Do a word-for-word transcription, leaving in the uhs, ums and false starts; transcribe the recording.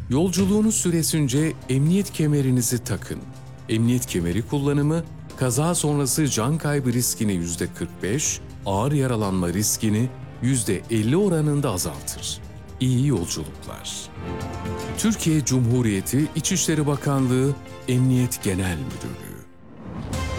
Yolculuğunuz süresince emniyet kemerinizi takın. Emniyet kemeri kullanımı, kaza sonrası can kaybı riskini yüzde kırk beş, ağır yaralanma riskini yüzde elli oranında azaltır. İyi yolculuklar. Türkiye Cumhuriyeti İçişleri Bakanlığı Emniyet Genel Müdürlüğü